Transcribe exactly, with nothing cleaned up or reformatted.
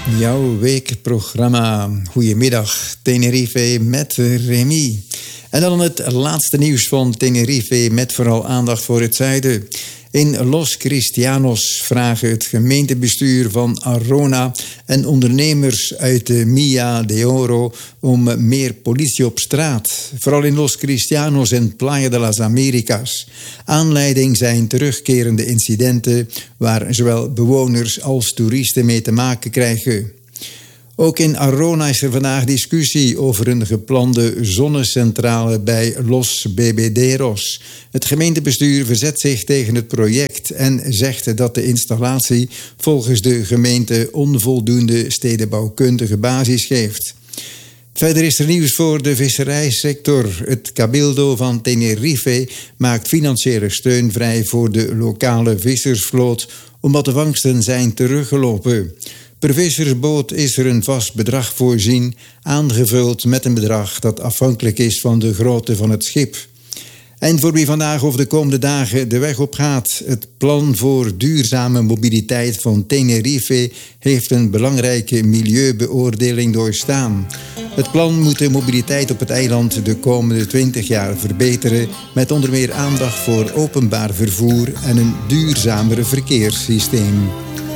Jouw weekprogramma. Goedemiddag, Tenerife met Remy. En dan het laatste nieuws van Tenerife met vooral aandacht voor het zuiden. In Los Cristianos vragen het gemeentebestuur van Arona en ondernemers uit de Milla de Oro om meer politie op straat. Vooral in Los Cristianos en Playa de las Americas. Aanleiding zijn terugkerende incidenten waar zowel bewoners als toeristen mee te maken krijgen. Ook in Arona is er vandaag discussie over een geplande zonnecentrale bij Los Bebederos. Het gemeentebestuur verzet zich tegen het project en zegt dat de installatie volgens de gemeente onvoldoende stedenbouwkundige basis geeft. Verder is er nieuws voor de visserijsector. Het Cabildo van Tenerife maakt financiële steun vrij voor de lokale vissersvloot, omdat de vangsten zijn teruggelopen. Per vissersboot is er een vast bedrag voorzien, aangevuld met een bedrag dat afhankelijk is van de grootte van het schip. En voor wie vandaag of de komende dagen de weg op gaat, het plan voor duurzame mobiliteit van Tenerife heeft een belangrijke milieubeoordeling doorstaan. Het plan moet de mobiliteit op het eiland de komende twintig jaar verbeteren, met onder meer aandacht voor openbaar vervoer en een duurzamere verkeerssysteem.